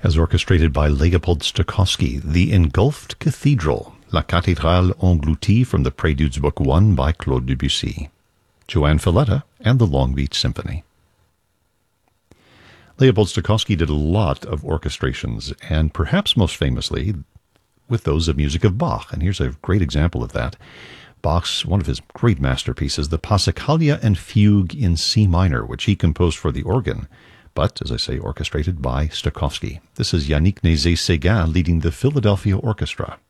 as orchestrated by Leopold Stokowski, The Engulfed Cathedral, La Cathédrale Engloutie from the Préludes Book 1 by Claude Debussy, Joanne Filletta, and the Long Beach Symphony. Leopold Stokowski did a lot of orchestrations, and perhaps most famously with those of music of Bach, and here's a great example of that. Bach's one of his great masterpieces, the Passacaglia and Fugue in C minor, which he composed for the organ, but, as I say, orchestrated by Stokowski. This is Yannick Nézet-Séguin leading the Philadelphia Orchestra.